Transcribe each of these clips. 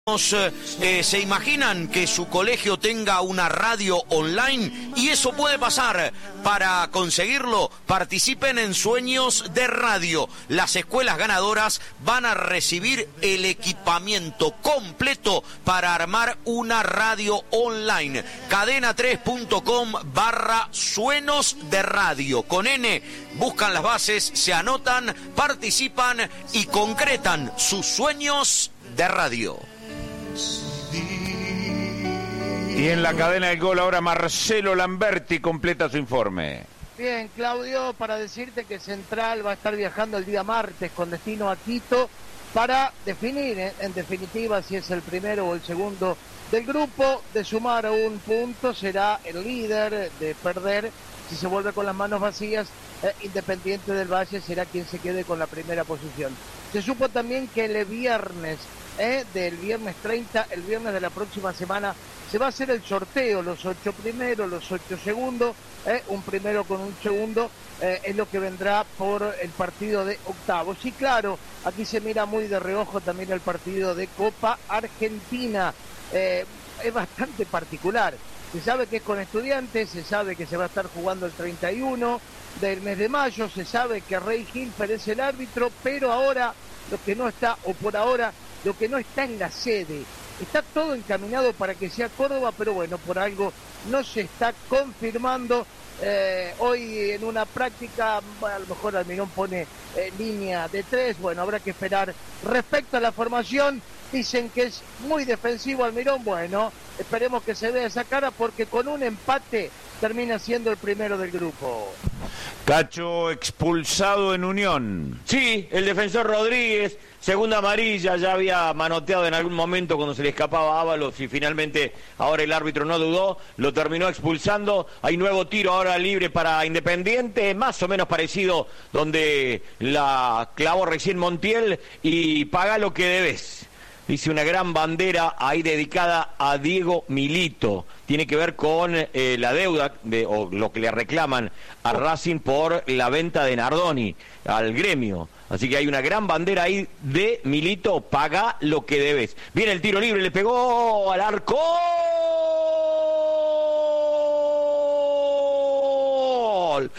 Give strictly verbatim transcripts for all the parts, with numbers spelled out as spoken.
Eh, ¿Se imaginan que su colegio tenga una radio online? Y eso puede pasar. Para conseguirlo, participen en Sueños de Radio. Las escuelas ganadoras van a recibir el equipamiento completo para armar una radio online. cadena tres punto com barra Sueños de Radio. Con N, buscan las bases, se anotan, participan y concretan sus sueños de radio. Y en la cadena del gol ahora Marcelo Lamberti completa su informe. Bien, Claudio, para decirte que Central va a estar viajando el día martes con destino a Quito para definir, eh, en definitiva, si es el primero o el segundo del grupo. De sumar a un punto será el líder, de perder, si se vuelve con las manos vacías, eh, Independiente del Valle será quien se quede con la primera posición. Se supo también que el viernes, eh, del viernes treinta, el viernes de la próxima semana, se va a hacer el sorteo, los ocho primeros, los ocho segundos, eh, un primero con un segundo, eh, es lo que vendrá por el partido de octavos. Y claro, aquí se mira muy de reojo también el partido de Copa Argentina, eh, es bastante particular. Se sabe que es con Estudiantes, se sabe que se va a estar jugando el treinta y uno del mes de mayo, se sabe que Rey Hilfer es el árbitro, pero ahora lo que no está, o por ahora, lo que no está en la sede. Está todo encaminado para que sea Córdoba, pero bueno, por algo no se está confirmando. Eh, hoy en una práctica, a lo mejor Almirón pone eh, línea de tres, bueno, habrá que esperar. Respecto a la formación, dicen que es muy defensivo Almirón, bueno, esperemos que se vea esa cara porque con un empate termina siendo el primero del grupo. Cacho expulsado en Unión. Sí, el defensor Rodríguez, segunda amarilla, ya había manoteado en algún momento cuando se le escapaba a Ábalos y finalmente ahora el árbitro no dudó, lo terminó expulsando. Hay nuevo tiro ahora libre para Independiente, más o menos parecido donde la clavó recién Montiel, y paga lo que debes. Dice una gran bandera ahí dedicada a Diego Milito. Tiene que ver con eh, la deuda de, o lo que le reclaman a Racing por la venta de Nardoni al gremio. Así que hay una gran bandera ahí de Milito, paga lo que debes. Viene el tiro libre, le pegó al arco. ¡Gol!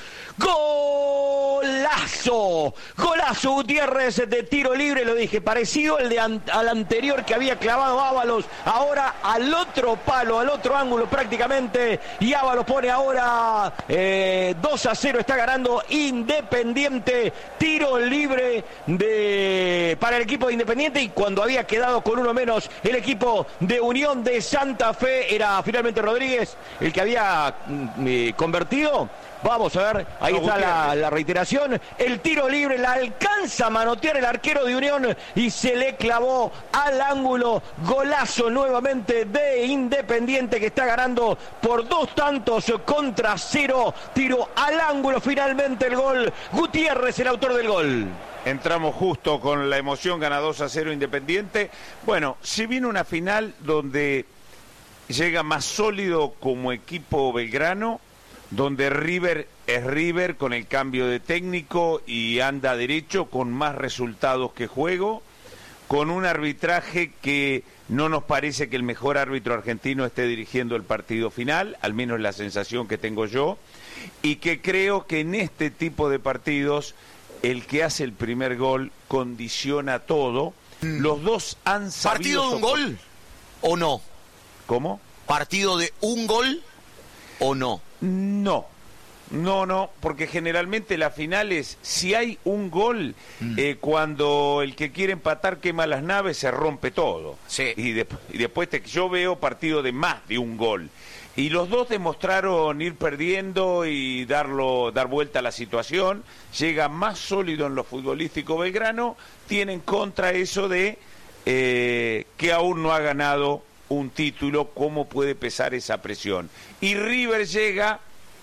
¡Golazo! Golazo Gutiérrez de tiro libre, lo dije, parecido al, de an- al anterior que había clavado Ábalos, ahora al otro palo, al otro ángulo prácticamente, y Ábalos pone ahora eh, dos a cero, está ganando Independiente, tiro libre de para el equipo de Independiente, y cuando había quedado con uno menos el equipo de Unión de Santa Fe, era finalmente Rodríguez el que había eh, convertido. Vamos a ver, ahí está la, la reiteración, el tiro libre, la alcanza a manotear el arquero de Unión y se le clavó al ángulo. Golazo nuevamente de Independiente, que está ganando por dos tantos contra cero, tiro al ángulo, finalmente el gol. Gutiérrez, el autor del gol. Entramos justo con la emoción, gana dos a cero Independiente. Bueno, si viene una final donde llega más sólido como equipo Belgrano, donde River es River con el cambio de técnico y anda derecho con más resultados que juego, con un arbitraje que no nos parece que el mejor árbitro argentino esté dirigiendo el partido final, al menos la sensación que tengo yo, y que creo que en este tipo de partidos el que hace el primer gol condiciona todo. Mm. Los dos han sabido... ¿Partido de un gol o no? ¿Cómo? ¿Partido de un gol o no? No, no, no, porque generalmente la final es, si hay un gol, mm. eh, cuando el que quiere empatar quema las naves, se rompe todo. Sí. Y, de, y después te, yo veo partido de más de un gol. Y los dos demostraron ir perdiendo y darlo, dar vuelta a la situación. Llega más sólido en lo futbolístico Belgrano, tienen contra eso de eh, que aún no ha ganado un título, cómo puede pesar esa presión. Y River llega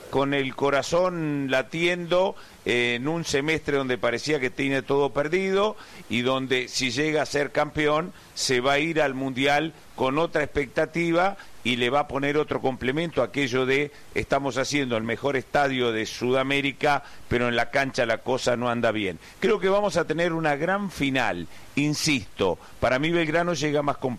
con el corazón latiendo en un semestre donde parecía que tiene todo perdido y donde si llega a ser campeón se va a ir al Mundial con otra expectativa y le va a poner otro complemento, aquello de estamos haciendo el mejor estadio de Sudamérica, pero en la cancha la cosa no anda bien. Creo que vamos a tener una gran final, insisto, para mí Belgrano llega más completo.